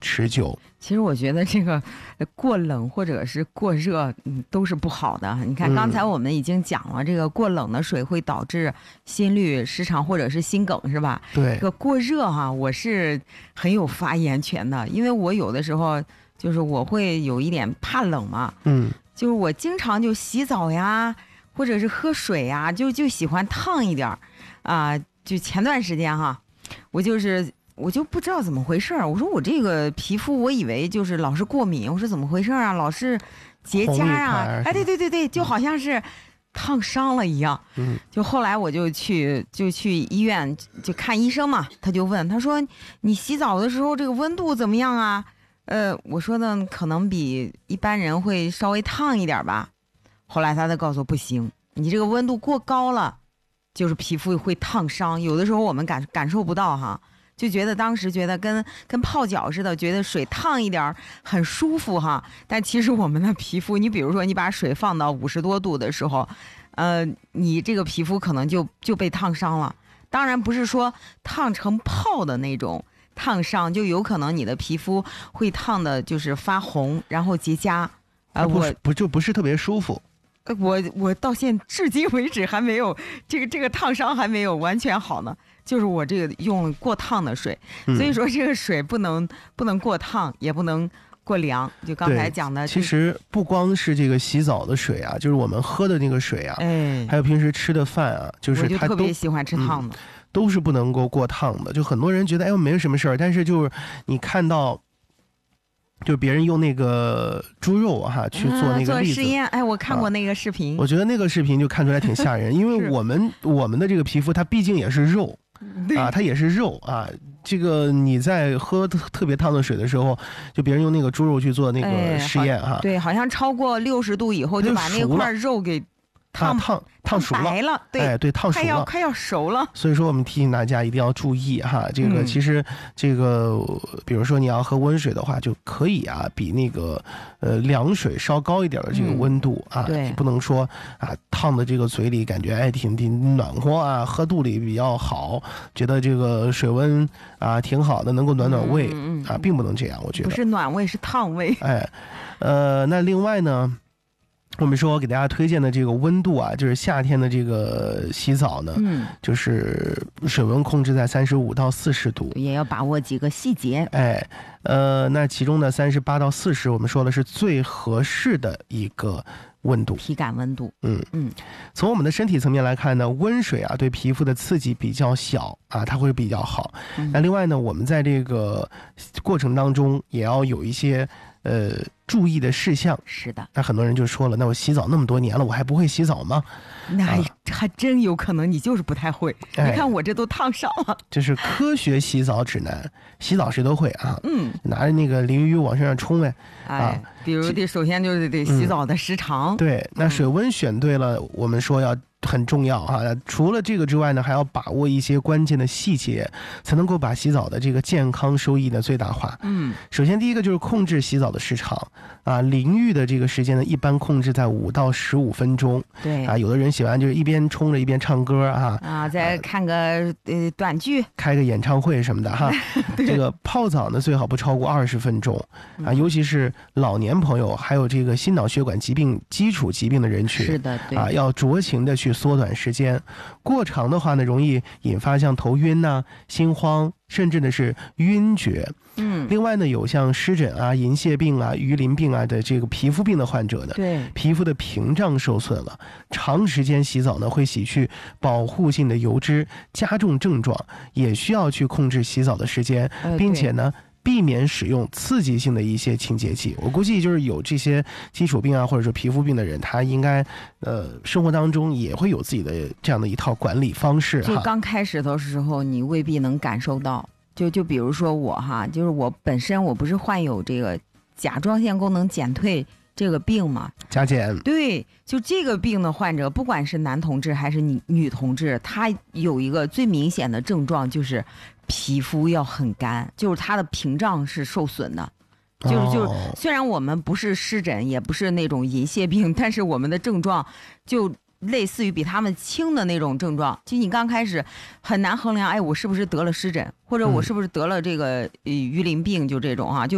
持久。 其实我觉得这个过冷或者是过热，都是不好的。你看刚才我们已经讲了，这个过冷的水会导致心律失常或者是心梗，是吧？ 对。 这个过热我是很有发言权的，因为我有的时候就是我会有一点怕冷嘛，就是我经常就洗澡呀，或者是喝水呀，就喜欢烫一点就前段时间我就不知道怎么回事，我说我这个皮肤，我以为就是老是过敏，我说怎么回事啊？老是结痂啊，哎，对，就好像是烫伤了一样。就后来我就去医院就看医生嘛，他就问，他说你洗澡的时候这个温度怎么样啊？我说呢，可能比一般人会稍微烫一点吧。后来他就告诉我不行，你这个温度过高了，就是皮肤会烫伤，有的时候我们感受不到就觉得当时觉得跟泡脚似的，觉得水烫一点很舒服但其实我们的皮肤，你比如说你把水放到50多度的时候，你这个皮肤可能就被烫伤了。当然不是说烫成泡的那种烫伤，就有可能你的皮肤会烫的就是发红，然后结痂。 不是特别舒服。 我到至今为止还没有这个烫伤还没有完全好呢，就是我这个用过烫的水，所以说这个水不能过烫，也不能过凉。就刚才讲的， 其实不光是这个洗澡的水就是我们喝的那个水还有平时吃的饭就是它我就特别喜欢吃烫的， 都是不能够过烫的。就很多人觉得没什么事儿，但是就是你看到。就别人用那个猪肉去做那个做实验，我看过那个视频， 我觉得那个视频就看出来挺吓人，因为我们的这个皮肤它毕竟也是肉它也是肉这个你在喝特别烫的水的时候，就别人用那个猪肉去做那个实验对，好像超过60度以后就把那块肉给烫熟了， 对，烫熟了， 快要熟了。 所以说我们提醒大家一定要注意这个其实这个比如说你要喝温水的话，就可以比那个凉水稍高一点的这个温度对， 不能说烫的这个嘴里感觉挺暖和喝肚里比较好，觉得这个水温挺好的，能够暖胃并不能这样，我觉得不是暖胃是烫胃。 那另外呢？我们说给大家推荐的这个温度就是夏天的这个洗澡呢，就是水温控制在35到40度， 也要把握几个细节。 那其中呢38到40，我们说的是最合适的一个温度， 体感温度。 从我们的身体层面来看呢，温水对皮肤的刺激比较小它会比较好。那另外呢，我们在这个过程当中也要有一些注意的事项。 是的， 那很多人就说了，那我洗澡那么多年了，我还不会洗澡吗？ 那还真有可能你就是不太会。你看我这都烫伤了。 这是科学洗澡指南，洗澡谁都会拿着那个淋浴往身上冲呗。 比如首先就是得洗澡的时长。 对，那水温选对了，我们说要很重要除了这个之外呢，还要把握一些关键的细节，才能够把洗澡的这个健康收益呢最大化。首先第一个就是控制洗澡的时长淋浴的这个时间呢，一般控制在5到15分钟。 对有的人喜欢就是一边冲着一边唱歌再看个短剧， 开个演唱会什么的这个泡澡呢最好不超过20分钟尤其是老年朋友还有这个心脑血管疾病基础疾病的人群， 是的，对要酌情的去缩短时间。过长的话呢，容易引发像头晕心慌，甚至呢是晕厥。另外呢，有像湿疹银屑病鱼鳞病的这个皮肤病的患者呢， 对， 皮肤的屏障受损了，长时间洗澡呢会洗去保护性的油脂，加重症状，也需要去控制洗澡的时间，并且呢避免使用刺激性的一些清洁剂。我估计就是有这些基础病或者说皮肤病的人，他应该生活当中也会有自己的这样的一套管理方式就刚开始的时候你未必能感受到，就比如说我就是我本身我不是患有这个甲状腺功能减退这个病嘛， 甲减。 对，就这个病的患者，不管是男同志还是女同志，他有一个最明显的症状就是皮肤要很干，就是他的屏障是受损的。就是虽然我们不是湿疹，也不是那种银屑病，但是我们的症状就类似于比他们轻的那种症状。就你刚开始很难衡量，我是不是得了湿疹，或者我是不是得了这个鱼鳞病，就这种就